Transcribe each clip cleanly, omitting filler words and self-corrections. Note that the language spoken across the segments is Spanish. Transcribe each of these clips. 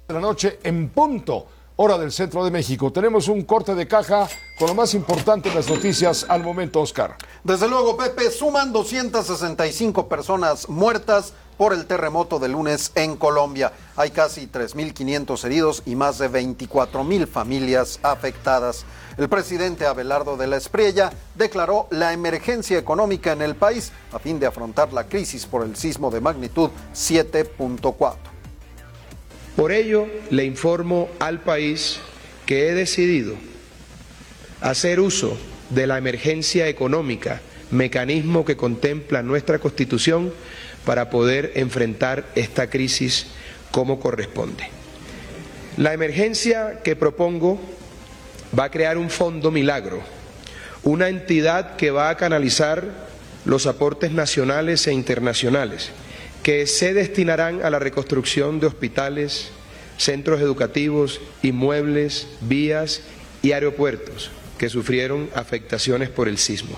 de la noche en punto, hora del centro de México. Tenemos un corte de caja con lo más importante de las noticias al momento, Oscar. Desde luego, Pepe, suman 265 personas muertas por el terremoto de lunes en Colombia. Hay casi 3.500 heridos y más de 24.000 familias afectadas. El presidente Abelardo de la Espriella declaró la emergencia económica en el país a fin de afrontar la crisis por el sismo de magnitud 7.4. Por ello, le informo al país que he decidido hacer uso de la emergencia económica, mecanismo que contempla nuestra Constitución, para poder enfrentar esta crisis como corresponde. La emergencia que propongo va a crear un fondo milagro, una entidad que va a canalizar los aportes nacionales e internacionales, que se destinarán a la reconstrucción de hospitales, centros educativos, inmuebles, vías y aeropuertos que sufrieron afectaciones por el sismo.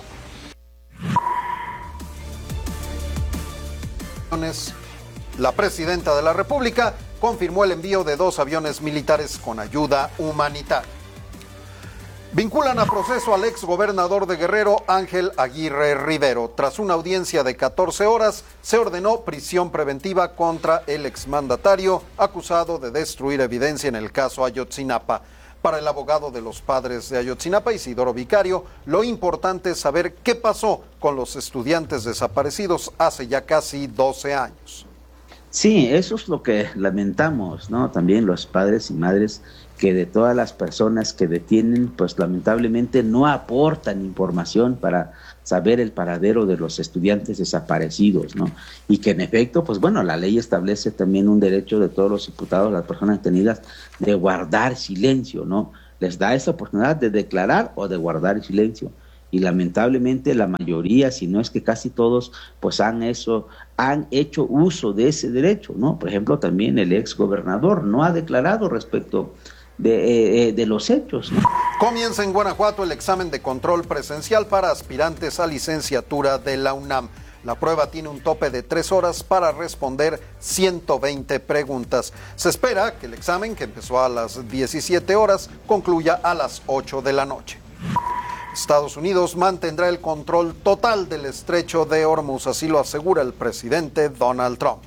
La presidenta de la República confirmó el envío de 2 aviones militares con ayuda humanitaria. Vinculan a proceso al exgobernador de Guerrero, Ángel Aguirre Rivero. Tras una audiencia de 14 horas, se ordenó prisión preventiva contra el exmandatario acusado de destruir evidencia en el caso Ayotzinapa. Para el abogado de los padres de Ayotzinapa, Isidoro Vicario, lo importante es saber qué pasó con los estudiantes desaparecidos hace ya casi 12 años. Sí, eso es lo que lamentamos, ¿no? También los padres y madres que de todas las personas que detienen, pues lamentablemente no aportan información para saber el paradero de los estudiantes desaparecidos, ¿no? Y que en efecto, pues bueno, la ley establece también un derecho de todos los imputados, las personas detenidas, de guardar silencio, ¿no? Les da esa oportunidad de declarar o de guardar silencio. Y lamentablemente la mayoría, si no es que casi todos, pues han hecho uso de ese derecho, ¿no? Por ejemplo, también el ex gobernador no ha declarado respecto de los hechos, ¿no? Comienza en Guanajuato el examen de control presencial para aspirantes a licenciatura de la UNAM. La prueba tiene un tope de 3 horas para responder 120 preguntas. Se espera que el examen, que empezó a las 17 horas, concluya a las 8 de la noche. Estados Unidos mantendrá el control total del estrecho de Hormuz, así lo asegura el presidente Donald Trump.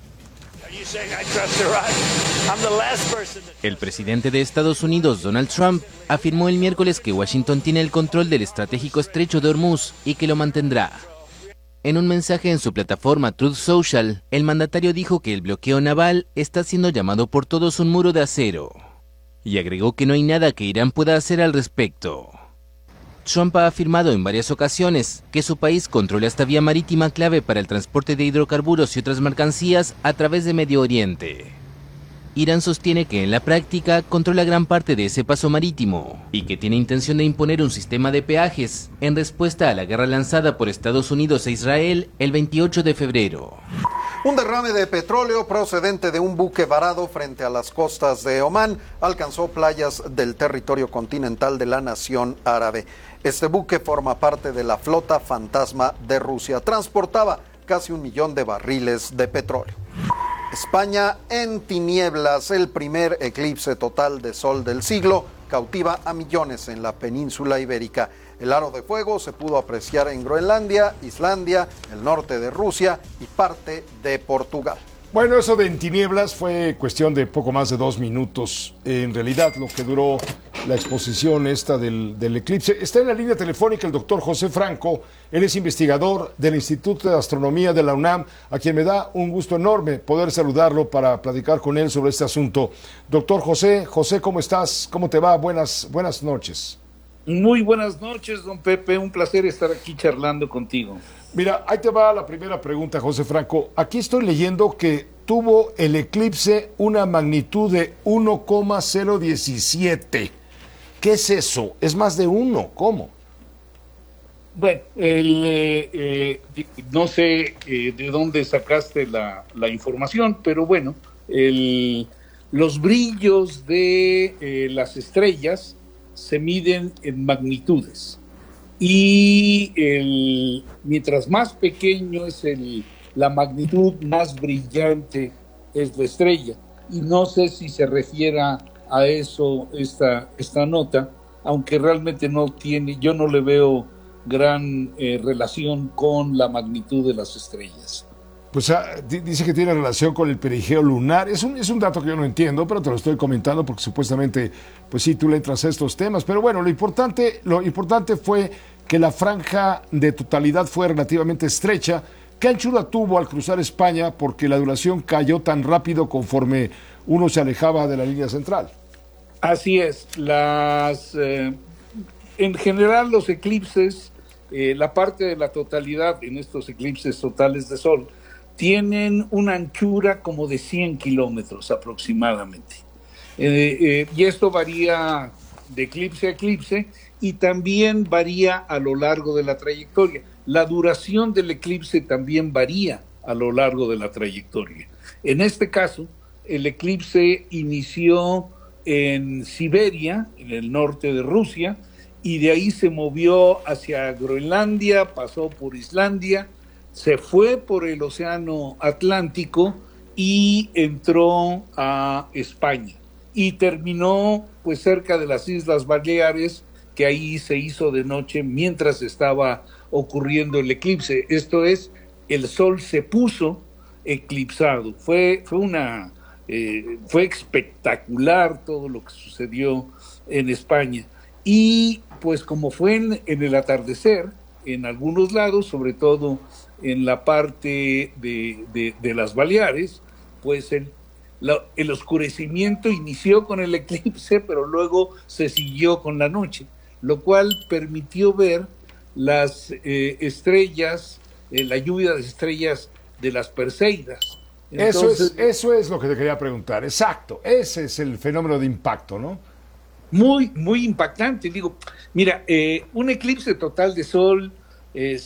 El presidente de Estados Unidos, Donald Trump, afirmó el miércoles que Washington tiene el control del estratégico estrecho de Hormuz y que lo mantendrá. En un mensaje en su plataforma Truth Social, el mandatario dijo que el bloqueo naval está siendo llamado por todos un muro de acero, y agregó que no hay nada que Irán pueda hacer al respecto. Trump ha afirmado en varias ocasiones que su país controla esta vía marítima clave para el transporte de hidrocarburos y otras mercancías a través de Medio Oriente. Irán sostiene que en la práctica controla gran parte de ese paso marítimo y que tiene intención de imponer un sistema de peajes en respuesta a la guerra lanzada por Estados Unidos e Israel el 28 de febrero. Un derrame de petróleo procedente de un buque varado frente a las costas de Omán alcanzó playas del territorio continental de la nación árabe. Este buque forma parte de la flota fantasma de Rusia. Transportaba casi 1 millón de barriles de petróleo. España en tinieblas. El primer eclipse total de sol del siglo cautiva a millones en la península ibérica. El aro de fuego se pudo apreciar en Groenlandia, Islandia, el norte de Rusia y parte de Portugal. Bueno, eso de en tinieblas fue cuestión de poco más de 2 minutos. En realidad, lo que duró la exposición esta del eclipse. Está en la línea telefónica el doctor José Franco. Él es investigador del Instituto de Astronomía de la UNAM, a quien me da un gusto enorme poder saludarlo para platicar con él sobre este asunto. Doctor José, ¿cómo estás? ¿Cómo te va? Buenas noches. Muy buenas noches, don Pepe. Un placer estar aquí charlando contigo. Mira, ahí te va la primera pregunta, José Franco. Aquí estoy leyendo que tuvo el eclipse una magnitud de 1,017. ¿Qué es eso? Es más de 1. ¿Cómo? Bueno, no sé de dónde sacaste la información, pero bueno, los brillos de las estrellas se miden en magnitudes. Y mientras más pequeño es la magnitud, más brillante es la estrella. y no sé si se refiera a eso esta nota, aunque realmente yo no le veo gran relación con la magnitud de las estrellas. Pues dice que tiene relación con el perigeo lunar. Es un dato que yo no entiendo, pero te lo estoy comentando porque supuestamente, pues sí, tú le entras a estos temas. Pero bueno, lo importante fue que la franja de totalidad fue relativamente estrecha. ¿Qué anchura tuvo al cruzar España? Porque la duración cayó tan rápido conforme uno se alejaba de la línea central. Así es. En general los eclipses, la parte de la totalidad en estos eclipses totales de sol, tienen una anchura como de 100 kilómetros aproximadamente. Y esto varía de eclipse a eclipse y también varía a lo largo de la trayectoria. La duración del eclipse también varía a lo largo de la trayectoria. En este caso, el eclipse inició en Siberia, en el norte de Rusia, y de ahí se movió hacia Groenlandia, pasó por Islandia, se fue por el Océano Atlántico y entró a España y terminó pues cerca de las Islas Baleares, que ahí se hizo de noche mientras estaba ocurriendo el eclipse. Esto es, el sol se puso eclipsado. Fue espectacular todo lo que sucedió en España. Y pues como fue en el atardecer, en algunos lados, sobre todo en la parte de las Baleares, pues el oscurecimiento inició con el eclipse, pero luego se siguió con la noche, lo cual permitió ver las estrellas, la lluvia de estrellas de las Perseidas. Entonces, eso es lo que te quería preguntar, exacto, ese es el fenómeno de impacto, ¿no? Muy, muy impactante. Digo, mira, un eclipse total de sol